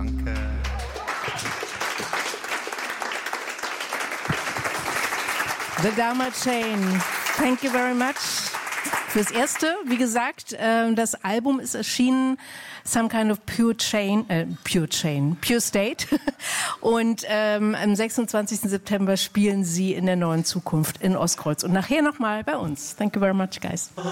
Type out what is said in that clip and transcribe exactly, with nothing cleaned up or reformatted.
Danke. The Dharma Chain. Thank you very much. Fürs Erste, wie gesagt, das Album ist erschienen, Some Kind of Pure Chain, äh, Pure Chain, Pure State. Und ähm, am sechsundzwanzigsten September spielen sie in der Neuen Zukunft in Ostkreuz. Und nachher nochmal bei uns. Thank you very much, guys.